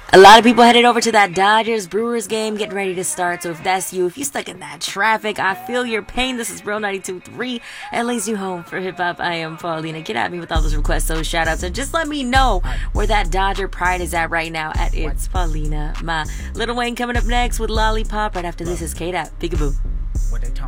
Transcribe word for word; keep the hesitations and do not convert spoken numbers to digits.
A lot of people headed over to that Dodgers Brewers game getting ready to start. So if that's you, if you stuck in that traffic, I feel your pain. This is Real ninety-two point three, L A's new home for hip hop. I am Paulina. Get at me with all those requests, those shout outs, and just let me know where that Dodger pride is at right now at It's Paulina. My Lil Wayne coming up next with Lollipop. Right after this is K-Dot. Peekaboo.